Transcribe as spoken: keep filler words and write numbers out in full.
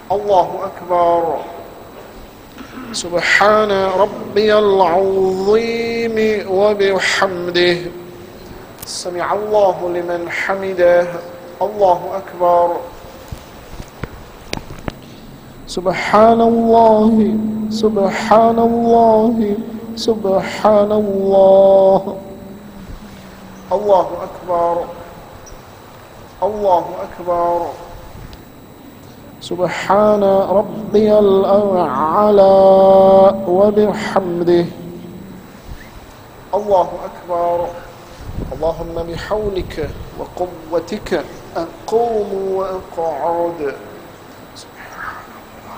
الله أكبر. سبحان ربي العظيم وبحمده. سمع الله لمن حمده. الله أكبر. سبحان الله سبحان الله سبحان الله. الله أكبر. الله أكبر. سبحان ربي الأعلى وبحمده. الله أكبر. اللهم بحولك وقوتك أقوم وأقعد.